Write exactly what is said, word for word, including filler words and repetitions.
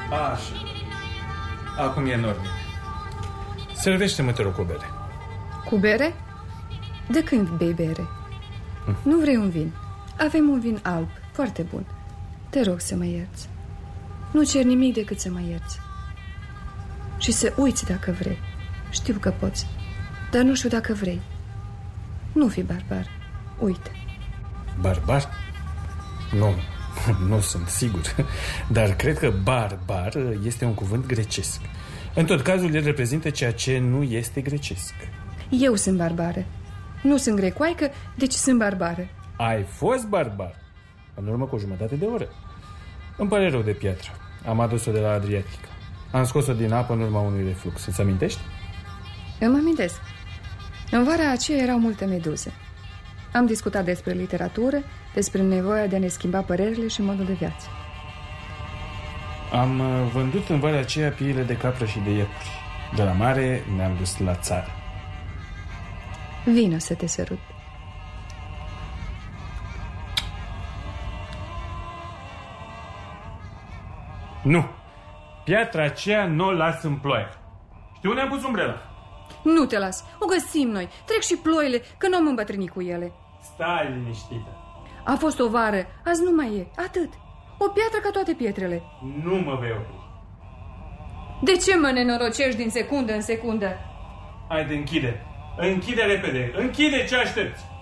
Așa. Acum e în ordine. Servește-mă, te rog, cu bere. Cu bere? De când bei bere? Hm. Nu vrei un vin? Avem un vin alb, foarte bun. Te rog să mă ierți. Nu cer nimic decât să mă ierți. Și să uiți dacă vrei. Știu că poți, dar nu știu dacă vrei. Nu fi barbar. Uite. Barbar? Nu, nu sunt sigur. Dar cred că barbar este un cuvânt grecesc. În tot cazul, el reprezintă ceea ce nu este grecesc. Eu sunt barbară. Nu sunt grecoaică, deci sunt barbară. Ai fost barbar? În urmă cu o jumătate de oră. Îmi pare rău de piatră. Am adus-o de la Adriatica. Am scos-o din apă în urma unui reflux. Îți amintești? Îmi amintesc. În vara aceea erau multe meduze. Am discutat despre literatură, despre nevoia de a ne schimba părerile și modul de viață. Am vândut în vara aceea piile de capră și de iepuri. De la mare ne-am dus la țară. Vino să te sărut. Nu. Piatra aceea nu o las în ploaie. Știi unde am pus umbrela? Nu te las, o găsim noi. Trec și ploile, că nu am îmbătrânit cu ele. Stai liniștită. A fost o vară, azi nu mai e, atât. O piatră ca toate pietrele. Nu mă vei opri. De ce mă nenorocești din secundă în secundă? Haide, închide. Închide repede. Închide, ce aștepți?